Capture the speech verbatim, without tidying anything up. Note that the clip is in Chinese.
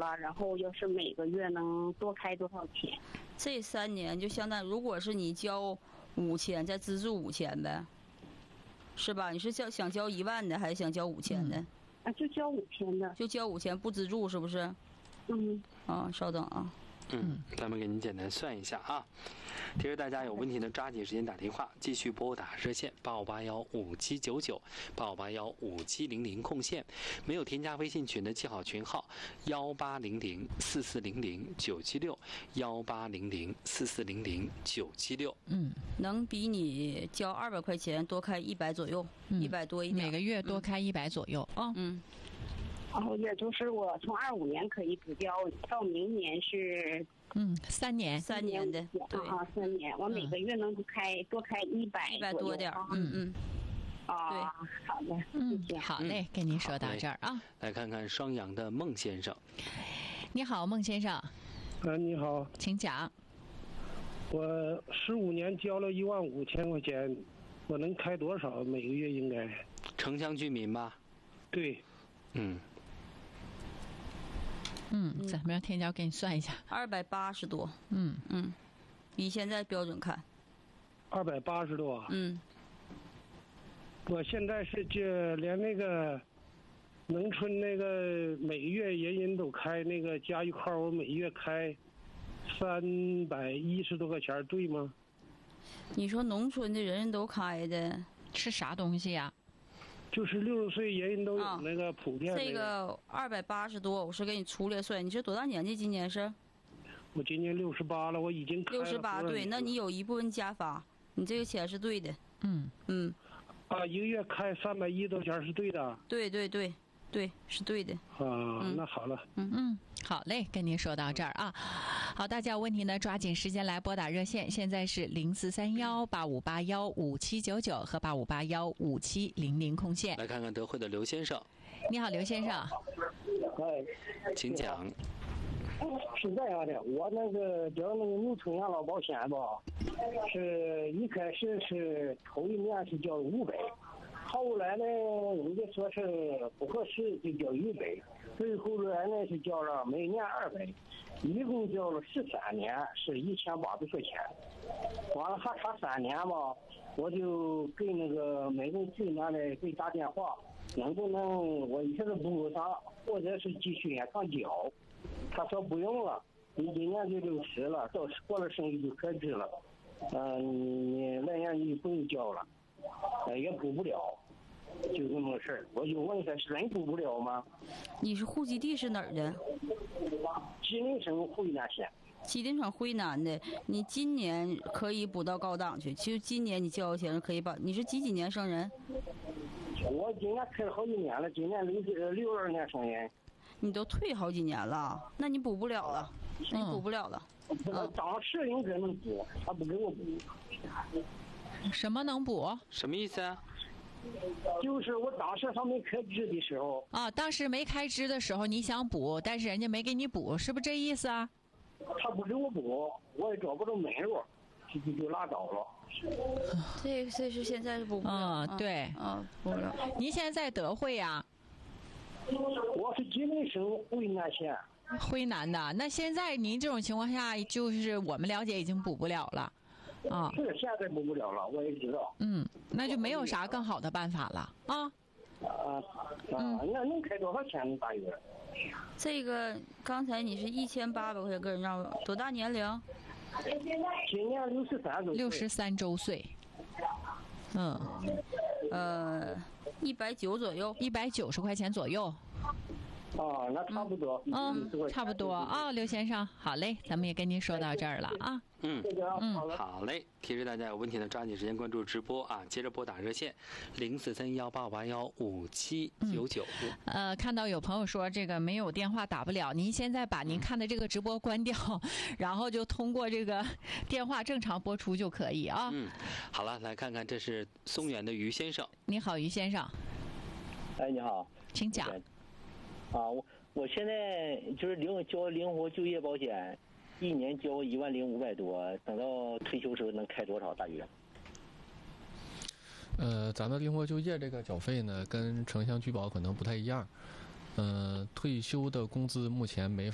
了，然后要是每个月能多开多少钱？ 这三年就相当，如果是你交五千，再资助五千呗，是吧？你是想想交一万的，还是想交五千的？ 啊，就交五千的。 就交五千不资助，是不是？ 嗯。 啊，稍等啊。 嗯，咱们给您简单算一下啊。提示大家有问题呢，抓紧时间打电话，继续拨打热线八五八幺五七九九八五八幺五七零零空线。没有添加微信群的记好群号幺八零零四四零零九七六幺八零零四四零零九七六。 嗯，能比你交二百块钱多开一百左右，一、嗯、百多一点， 每个月多开一百左右啊。 嗯。 哦，也就是我从二五年可以补交，到明年是嗯三年， 三年的，对啊，三年，我每个月能开、嗯、多开一百一百多点，嗯嗯， 啊，对，好的， 嗯，好嘞，跟您说到这儿啊。 来看看双阳的孟先生。 你好，孟先生。 啊，你好， 请讲。 我十五年交了一万五千块钱，我能开多少？每个月应该？ 城乡居民吧？ 对。 嗯。 嗯，怎么样？天骄给你算一下， 二百八十多。 嗯嗯，以现在标准看， 二百八十多。 嗯， 我现在是这连那个农村那个每个月人人都开那个加一块，我每月开三百一十多块钱，对吗？ 你说农村的人人都开的是啥东西呀？ 就是六十岁人人都有那个普遍、那个。这个二百八十多，我是给你粗略算。你是多大年纪？今年是？ 我今年六十八了，我已经六十八，对，那你有一部分加发，你这个钱是对的。 嗯嗯。 啊，一个月开三百一多钱是对的。 对对对对，是对的。 啊，嗯、那好了。 嗯嗯，好嘞，跟您说到这儿啊。好，大家有问题呢，抓紧时间来拨打热线，现在是零四三幺八五八幺五七九九和八五八幺五七零零空线。 来看看德惠的刘先生。 你好，刘先生。 哎， 请讲。 是这样的，我那个交那个农村养老保险吧，是一开始是头一年是交五百，后来呢，人家说是不合适就交一百，最后来呢是交了每年二百，一共交了十三年，是一千八百块钱。完了还差三年吧，我就给那个每个居民的给打电话，能不能我一下子补上，或者是继续往上交？他说不用了，你今年就六十了，到过了生日就开支了，嗯、呃，你来年你不用交了，呃，也补不了，就这么个事儿。我就问他，是真补不了吗？ 你是户籍地是哪儿的？ 吉林省惠南县。 吉林省惠南的，你今年可以补到高档去。其实今年你交钱可以把，你是几几年生人？ 我今年开了好几年了，今年六六二年生人。 你都退好几年了，那你补不了了，那你补不了了。 嗯，当时应该能补，他不给我补。 什么能补？ 什么意思啊？ 就是我当时还没开支的时候。 啊，当时没开支的时候你想补，但是人家没给你补，是不是这意思啊？ 他不给我补，我也找不着门路，就就拉倒了。 这这是现在是补不了。 嗯，对， 嗯，补不了。 您现在在德惠呀？ 我是吉林省惠南县。 惠南的，那现在您这种情况下，就是我们了解已经补不了了，啊， 是现在补不了了，我也知道。 嗯，那就没有啥更好的办法了啊。 啊啊，那能开多少钱大约？ 这个刚才你是一千八百块钱个人账户，多大年龄？ 今年六十三周岁。 六十三周岁。嗯， 呃，一百九左右， 一百九十块钱左右。 哦，那差不多。 嗯，差不多啊、哦，刘先生，好嘞，咱们也跟您说到这儿了啊。 嗯嗯， 好嘞。提示大家有问题的，抓紧时间关注直播啊！接着拨打热线零四三幺八五八幺五七九九。 呃，看到有朋友说这个没有电话打不了，您现在把您看的这个直播关掉，嗯、然后就通过这个电话正常播出就可以啊。 嗯，好了，来看看这是松原的于先生。 你好，于先生。 哎，你好， 请讲。 啊，我我现在就是灵交灵活就业保险，一年交一万零五百多，等到退休时候能开多少大约？ 呃，咱们灵活就业这个缴费呢，跟城乡居保可能不太一样。呃，退休的工资目前没